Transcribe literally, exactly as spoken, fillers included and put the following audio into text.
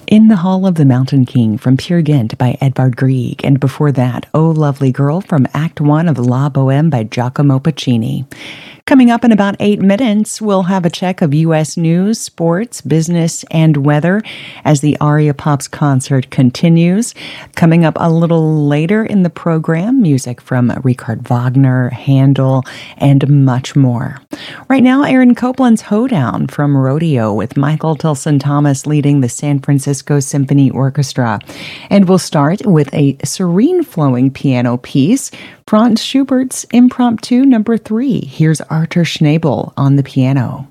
In the Hall of the Mountain King from Peer Gynt by Edvard Grieg, and before that, Oh Lovely Girl from Act One of La Boheme by Giacomo Puccini. Coming up in about eight minutes, we'll have a check of U S news, sports, business, and weather as the Aria Pops concert continues. Coming up a little later in the program, music from Richard Wagner, Handel, and much more. Right now, Aaron Copland's Hoedown from Rodeo with Michael Tilson Thomas leading the San Francisco Symphony Orchestra. And we'll start with a serene flowing piano piece, Franz Schubert's Impromptu Number Three. Here's Arthur Schnabel on the piano.